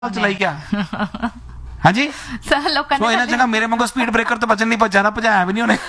चलाई क्या हाँ जी सो इन्हें चंगा मेरे वांगू स्पीड ब्रेकर तो बचन नहीं ज्यादा भजाया भी नहीं उन्हें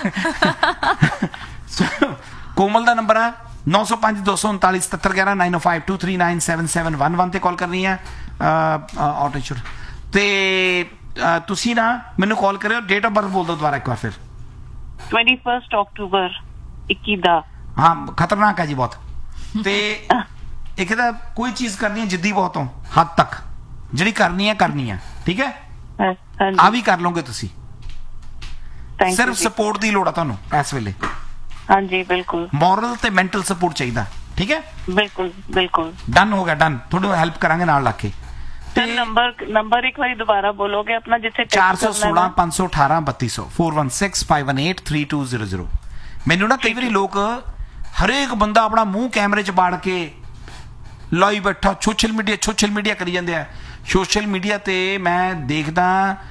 कोमल का नंबर है 905 239 77 11 905 239 7711 ਤੇ ਕਾਲ ਕਰਨੀ ਹੈ ਆਟੋਚਰ ਤੇ ਤੁਸੀਂ ਨਾ ਮੈਨੂੰ ਕਾਲ ਕਰਿਓ ਡੇਟ ਆਫ ਬਰਥ ਬੋਲ ਦਿਓ ਦੁਬਾਰਾ ਇੱਕ ਵਾਰ ਫਿਰ 21 ਅਕਤੂਬਰ 21 ਦਾ ਹਾਂ ਖਤਰਨਾਕ ਹੈ ਜੀ ਬਹੁਤ ਤੇ ਇੱਕ ਤਾਂ ਕੋਈ ਚੀਜ਼ ਕਰਨੀ ਹੈ ਜਿੱਦੀ ਬਹੁਤ ਹੋ ਹੱਦ ਤੱਕ ਜਿਹੜੀ ਕਰਨੀ ਹੈ ਠੀਕ ਹੈ ਆ ਵੀ ਕਰ ਲਓਗੇ ਤੁਸੀਂ ਸਿਰਫ ਸਪੋਰਟ ਦੀ ਲੋੜ ਆ ਤੁਹਾਨੂੰ ਇਸ ਵੇਲੇ ਹਾਂਜੀ ਬਿਲਕੁਲ ਮੋਰਲ ਤੇ ਮੈਂਟਲ ਸਪੋਰਟ ਚਾਹੀਦਾ ਠੀਕ ਹੈ ਬਿਲਕੁਲ ਡਨ ਹੋ ਗਿਆ ਡਨ ਤੁਹਾਨੂੰ ਹੈਲਪ ਕਰਾਂਗੇ ਨਾਲ ਲਾ ਕੇ ਤੇ ਨੰਬਰ ਇੱਕ ਵਾਰੀ ਦੁਬਾਰਾ ਬੋਲੋਗੇ ਆਪਣਾ ਜਿੱਥੇ 416 518 3200 416 518 3200 ਮੈਨੂੰ ਨਾ ਕਈ ਵਾਰੀ ਲੋਕ ਹਰੇਕ ਬੰਦਾ ਆਪਣਾ ਮੂੰਹ ਕੈਮਰੇ 'ਚ ਬਾੜ ਕੇ ਲਾਈ ਬੈਠਾ ਸੋਸ਼ਲ ਮੀਡੀਆ ਕਰੀ ਜਾਂਦੇ ਆ ਸੋਸ਼ਲ ਮੀਡੀਆ ਤੇ ਮੈਂ ਦੇਖਦਾ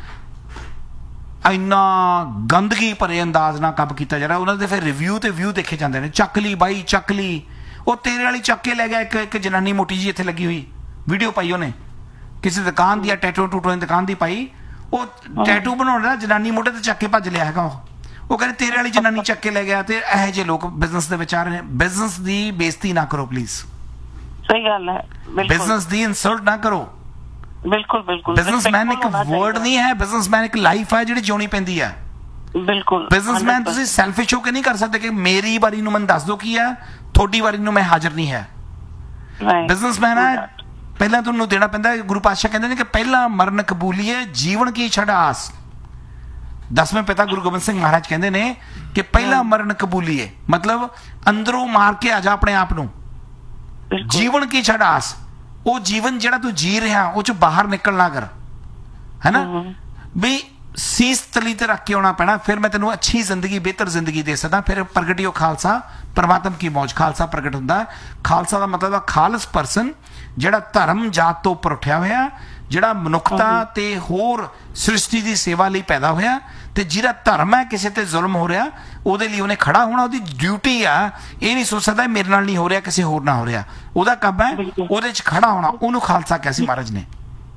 ਇੰਨਾ ਗੰਦਗੀ ਭਰੇ ਅੰਦਾਜ਼ ਨਾਲ ਕੰਮ ਕੀਤਾ ਜਾ ਰਿਹਾ ਉਹਨਾਂ ਦੇ ਫਿਰ ਰਿਵਿਊ ਤੇ ਵਿਊ ਦੇਖੇ ਜਾਂਦੇ ਨੇ ਚੱਕ ਲਈ ਬਾਈ ਚੱਕ ਲਈ ਉਹ ਤੇਰੇ ਵਾਲੀ ਚੱਕ ਕੇ ਲੈ ਗਿਆ ਇੱਕ ਜਨਾਨੀ ਮੋਟੀ ਜੀ ਇੱਥੇ ਲੱਗੀ ਹੋਈ ਵੀਡੀਓ ਪਾਈ ਉਹਨੇ ਕਿਸੇ ਦੁਕਾਨ ਦੀ ਟੈਟੂ ਦੀ ਦੁਕਾਨ ਦੀ ਪਾਈ ਉਹ ਟੈਟੂ ਬਣਾਉਣ ਦਾ ਜਨਾਨੀ ਮੋਢੇ ਤੇ ਚੱਕ ਕੇ ਭੱਜ ਲਿਆ ਹੈਗਾ ਉਹ ਕਹਿੰਦੇ ਤੇਰੇ ਵਾਲੀ ਜਨਾਨੀ ਚੱਕ ਕੇ ਲੈ ਗਿਆ ਤੇ ਇਹੋ ਜਿਹੇ ਲੋਕ ਬਿਜ਼ਨਸ ਦੇ ਵਿੱਚ ਆ ਰਹੇ ਨੇ ਬਿਜ਼ਨਸ ਦੀ ਬੇਇੱਜ਼ਤੀ ਨਾ ਕਰੋ ਪਲੀਜ਼ ਸਹੀ ਗੱਲ ਹੈ ਬਿਜ਼ਨਸ ਦੀ ਇਨਸਲਟ ਨਾ ਕਰੋ ਬਿਲਕੁਲ ਬਿਜ਼ਨਸਮੈਨ ਇੱਕ ਵਰਡ ਨਹੀਂ ਹੈ ਬਿਜ਼ਨਸਮੈਨ ਇੱਕ ਲਾਈਫ ਹੈ ਜਿਹੜੀ ਜਿਉਣੀ ਪੈਂਦੀ ਹੈ ਬਿਲਕੁਲ ਬਿਜ਼ਨਸਮੈਨ ਤੁਸੀਂ ਸੈਲਫਿਸ਼ ਹੋ ਕੇ ਨਹੀਂ ਕਰ ਸਕਦੇ ਕਿ ਮੇਰੀ ਵਾਰੀ ਨੂੰ ਮੈਨੂੰ ਦੱਸ ਦਿਓ ਕੀ ਹੈ ਤੁਹਾਡੀ ਵਾਰੀ ਨੂੰ ਮੈਂ ਹਾਜ਼ਰ ਨਹੀਂ ਹੈ ਬਿਜ਼ਨਸਮੈਨ ਹੈ ਪਹਿਲਾਂ ਤੁਹਾਨੂੰ ਦੇਣਾ ਪੈਂਦਾ ਗੁਰੂ ਪਾਤਸ਼ਾਹ ਕਹਿੰਦੇ ਨੇ ਕਿ ਪਹਿਲਾਂ ਮਰਨ ਕਬੂਲੀਏ ਜੀਵਨ ਕੀ ਛੱਡ ਆਸ 10ਵੇਂ ਪਿਤਾ ਗੁਰੂ ਗੋਬਿੰਦ ਸਿੰਘ ਮਹਾਰਾਜ ਕਹਿੰਦੇ ਨੇ ਕਿ ਪਹਿਲਾਂ ਮਰਨ ਕਬੂਲੀਏ ਮਤਲਬ ਅੰਦਰੋਂ ਮਾਰ ਕੇ ਆ ਜਾ ਆਪਣੇ ਆਪ ਨੂੰ ਜੀਵਨ ਕੀ ਛੱਡ ਆਸ ਉਹ ਜੀਵਨ ਜਿਹੜਾ ਤੂੰ ਜੀ ਰਿਹਾ ਉਹ ਚ ਬਾਹਰ ਨਿਕਲਣਾ ਕਰ ਹੈ ਨਾ ਵੀ ਸੀਸ ਤਲੀ ਤੇ ਰੱਖ ਕੇ ਆਉਣਾ ਪੈਣਾ ਫਿਰ ਮੈਂ ਤੈਨੂੰ ਅੱਛੀ ਜ਼ਿੰਦਗੀ ਬਿਹਤਰ ਜ਼ਿੰਦਗੀ ਦੇ ਸਕਦਾ ਫਿਰ ਪ੍ਰਗਟਿਓ ਖਾਲਸਾ ਪਰਮਾਤਮ ਕੀ ਮੌਜ ਖਾਲਸਾ ਪ੍ਰਗਟ ਹੁੰਦਾ ਖਾਲਸਾ ਦਾ ਮਤਲਬ ਆ ਖਾਲਸ ਪਰਸਨ ਜਿਹੜਾ ਧਰਮ ਜਾਤ ਤੋਂ ਉੱਪਰ ਉੱਠਿਆ ਹੋਇਆ ਜਿਹੜਾ ਮਨੁੱਖਤਾ ਤੇ ਹੋਰ ਸ੍ਰਿਸ਼ਟੀ ਦੀ ਸੇਵਾ ਲਈ ਪੈਦਾ ਹੋਇਆ ਤੇ ਜਿਹੜਾ ਧਰਮ ਹੈ ਕਿਸੇ ਤੇ ਜ਼ੁਲਮ ਹੋ ਰਿਹਾ ਉਹਦੇ ਲਈ ਉਹਨੇ ਖੜਾ ਹੋਣਾ ਉਹਦੀ ਡਿਊਟੀ ਆ ਇਹ ਨਹੀਂ ਸੋਚ ਸਕਦਾ ਮੇਰੇ ਨਾਲ ਨਹੀਂ ਹੋ ਰਿਹਾ ਕਿਸੇ ਹੋਰ ਨਾਲ ਹੋ ਰਿਹਾ ਉਹਦਾ ਕੰਮ ਹੈ ਉਹਦੇ 'ਚ ਖੜਾ ਹੋਣਾ ਉਹਨੂੰ ਖਾਲਸਾ ਕਿਹਾ ਸੀ ਮਹਾਰਾਜ ਨੇ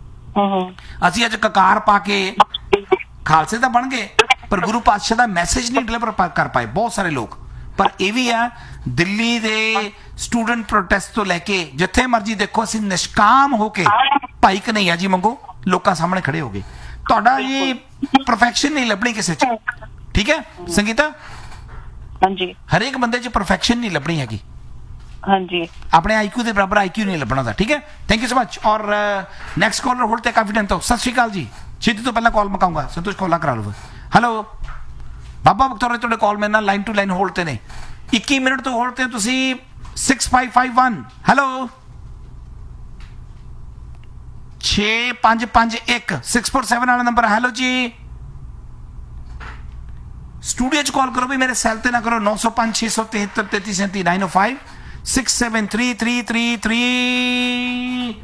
ਅਸੀਂ ਅੱਜ ਕਕਾਰ ਪਾ ਕੇ ਖਾਲਸੇ ਤਾਂ ਬਣ ਗਏ ਪਰ ਗੁਰੂ ਪਾਤਸ਼ਾਹ ਦਾ ਮੈਸੇਜ ਨਹੀਂ ਡਿਲੀਵਰ ਕਰ ਪਾਏ ਬਹੁਤ ਸਾਰੇ ਲੋਕ ਪਰ ਇਹ ਵੀ ਆ ਦਿੱਲੀ ਦੇ ਸਟੂਡੈਂਟ ਪ੍ਰੋਟੈਸਟ ਤੋਂ ਲੈ ਕੇ ਜਿੱਥੇ ਮਰਜ਼ੀ ਦੇਖੋ ਅਸੀਂ ਨਿਸ਼ਕਾਮ ਹੋ ਕੇ ਭਾਈ ਕਨਈਆ ਜੀ ਮੰਗੋ ਲੋਕਾਂ ਸਾਹਮਣੇ ਖੜੇ ਹੋ ਗਏ ਤੁਹਾਡਾ ਇਹ ਪਰਫੈਕਸ਼ਨ ਨਹੀਂ ਲੱਭਣੀ ਕਿਸੇ 'ਚ ਠੀਕ ਹੈ ਸੰਗੀਤਾ ਹਾਂਜੀ ਹਰੇਕ ਬੰਦੇ 'ਚ ਪਰਫੈਕਸ਼ਨ ਨਹੀਂ ਲੱਭਣੀ ਹੈਗੀ ਹਾਂਜੀ ਆਪਣੇ ਆਈਕਿਊ ਦੇ ਬਰਾਬਰ ਆਈਕਿਊ ਨਹੀਂ ਲੱਭਣਾ ਦਾ ਠੀਕ ਹੈ ਥੈਂਕ ਯੂ ਸੋ ਮਚ ਔਰ ਨੈਕਸਟ ਕਾਲਰ ਹੋਲਡ ਤੇ ਕਾਫੀ ਟਾਈਮ ਤੋਂ ਸਤਿ ਸ਼੍ਰੀ ਅਕਾਲ ਜੀ ਛੇਤੀ ਤੋਂ ਪਹਿਲਾਂ ਕਾਲ ਮਕਾਉਂਗਾ ਸੰਤੋਸ਼ ਕੋਲਾ ਕਰਾ ਲਓ ਹੈਲੋ ਬਾਬਾ ਬਖਤੌਰ ਤੁਹਾਡੇ ਕਾਲ ਮੇਰੇ ਨਾਲ ਲਾਈਨ ਟੂ ਲਾਈਨ ਹੋਲਡ ਤੇ ਨੇ 21 ਮਿੰਟ ਤੋਂ ਹੋਲਡ ਤੇ ਤੁਸੀਂ 6551 ਹੈਲੋ 6551 647 ਵਾਲਾ ਨੰਬਰ ਹੈਲੋ ਜੀ ਸਟੂਡੀਓ 'ਚ ਕਾਲ ਕਰੋ ਵੀ ਮੇਰੇ ਸੈਲ ਤੇ ਨਾ ਕਰੋ 905 673 3337 905 6733333